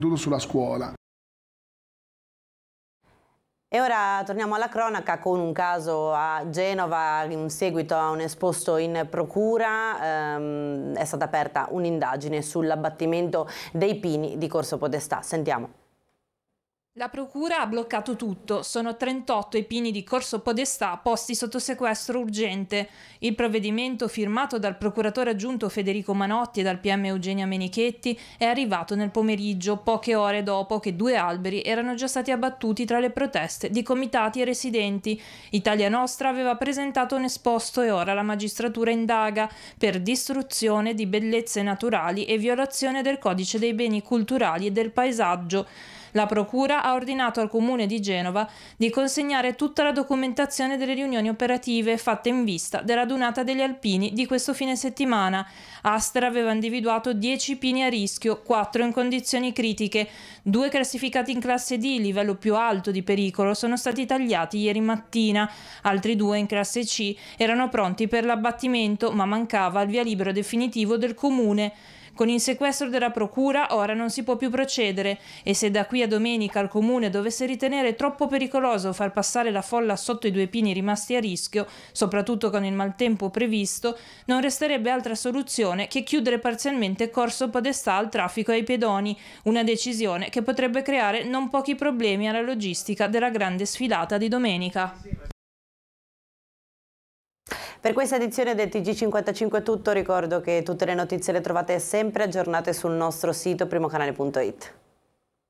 sulla scuola. E ora torniamo alla cronaca con un caso a Genova. In seguito a un esposto in procura è stata aperta un'indagine sull'abbattimento dei pini di Corso Podestà. Sentiamo. La procura ha bloccato tutto, sono 38 i pini di Corso Podestà posti sotto sequestro urgente. Il provvedimento, firmato dal procuratore aggiunto Federico Manotti e dal PM Eugenia Menichetti, è arrivato nel pomeriggio, poche ore dopo che 2 alberi erano già stati abbattuti tra le proteste di comitati e residenti. Italia Nostra aveva presentato un esposto e ora la magistratura indaga per distruzione di bellezze naturali e violazione del codice dei beni culturali e del paesaggio. La procura ha ordinato al comune di Genova di consegnare tutta la documentazione delle riunioni operative fatte in vista della radunata degli alpini di questo fine settimana. Aster aveva individuato 10 pini a rischio, 4 in condizioni critiche, 2 classificati in classe D, livello più alto di pericolo, sono stati tagliati ieri mattina, altri 2 in classe C erano pronti per l'abbattimento, ma mancava il via libera definitivo del comune. Con il sequestro della procura ora non si può più procedere e se da qui a domenica il comune dovesse ritenere troppo pericoloso far passare la folla sotto i 2 pini rimasti a rischio, soprattutto con il maltempo previsto, non resterebbe altra soluzione che chiudere parzialmente Corso Podestà al traffico e ai pedoni, una decisione che potrebbe creare non pochi problemi alla logistica della grande sfilata di domenica. Per questa edizione del TG55 è tutto, ricordo che tutte le notizie le trovate sempre aggiornate sul nostro sito primocanale.it.